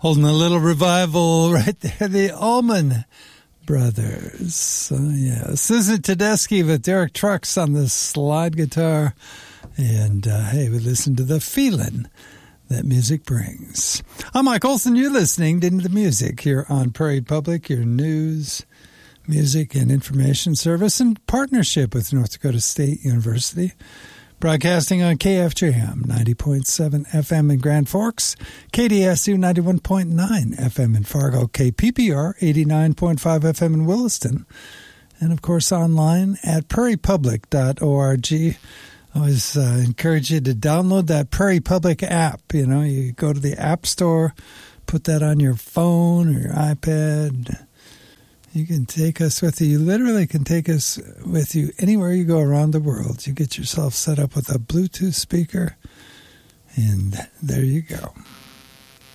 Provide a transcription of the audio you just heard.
holding a little revival right there. The Allman Brothers. Susan Tedeschi with Derek Trucks on the slide guitar. And, hey, we listen to the feeling that music brings. I'm Mike Olson. You're listening to the music here on Prairie Public, your news, music, and information service in partnership with North Dakota State University. Broadcasting on KFJM 90.7 FM in Grand Forks, KDSU 91.9 FM in Fargo, KPPR 89.5 FM in Williston, and of course online at prairiepublic.org. I always encourage you to download that Prairie Public app. You know, you go to the App Store, put that on your phone or your iPad. You can take us with you. You literally can take us with you anywhere you go around the world. You get yourself set up with a Bluetooth speaker, and there you go.